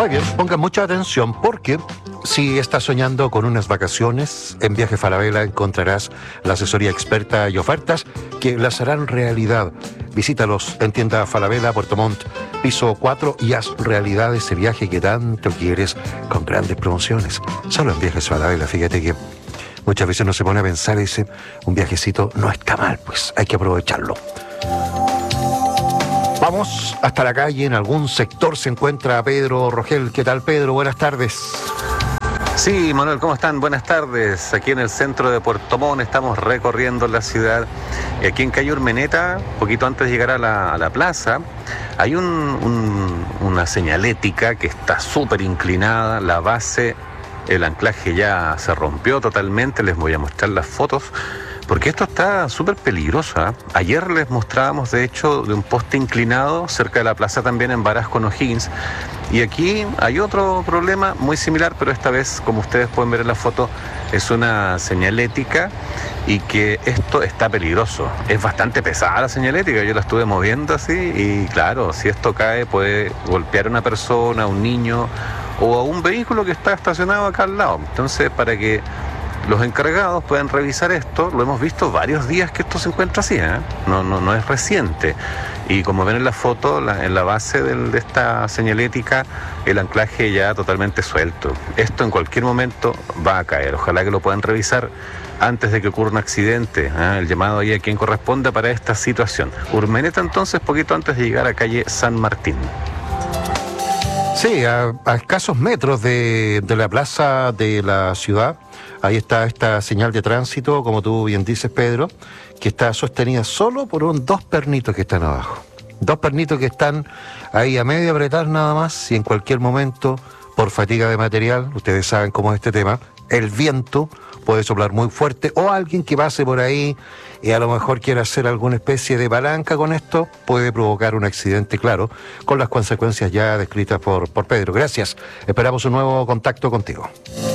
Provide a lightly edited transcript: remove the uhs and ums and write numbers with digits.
Muy bien, pongan mucha atención porque si estás soñando con unas vacaciones, en Viaje Falabella encontrarás la asesoría experta y ofertas que las harán realidad. Visítalos en tienda Falabella, Puerto Montt, piso 4 y haz realidad ese viaje que tanto quieres con grandes promociones. Solo en Viajes Falabella, fíjate que muchas veces uno se pone a pensar y dice, un viajecito no está mal, pues hay que aprovecharlo. Vamos hasta la calle, en algún sector se encuentra Pedro Rogel. ¿Qué tal, Pedro? Buenas tardes. Sí, Manuel, ¿cómo están? Buenas tardes. Aquí en el centro de Puerto Montt estamos recorriendo la ciudad. Aquí en calle Urmeneta, poquito antes de llegar a la plaza, hay una señalética que está súper inclinada. La base, el anclaje ya se rompió totalmente. Les voy a mostrar las fotos, porque esto está súper peligroso, ¿eh? Ayer les mostrábamos, de hecho, de un poste inclinado cerca de la plaza también en Varas con O'Higgins. Y aquí hay otro problema muy similar, pero esta vez, como ustedes pueden ver en la foto, es una señalética y que esto está peligroso. Es bastante pesada la señalética, yo la estuve moviendo así y claro, si esto cae puede golpear a una persona, a un niño o a un vehículo que está estacionado acá al lado. Entonces, para que los encargados pueden revisar esto, lo hemos visto varios días que esto se encuentra así, ¿eh? No es reciente. Y como ven en la foto, en la base de esta señalética, el anclaje ya totalmente suelto. Esto en cualquier momento va a caer. Ojalá que lo puedan revisar antes de que ocurra un accidente, ¿eh? El llamado ahí a quien corresponda para esta situación. Urmeneta entonces, poquito antes de llegar a calle San Martín. Sí, a escasos metros de la plaza de la ciudad, ahí está esta señal de tránsito, como tú bien dices, Pedro, que está sostenida solo por dos pernitos que están abajo. Dos pernitos que están ahí a medio apretar nada más, y en cualquier momento, por fatiga de material, ustedes saben cómo es este tema, el viento puede soplar muy fuerte, o alguien que pase por ahí y a lo mejor quiera hacer alguna especie de palanca con esto, puede provocar un accidente, claro, con las consecuencias ya descritas por Pedro. Gracias, esperamos un nuevo contacto contigo.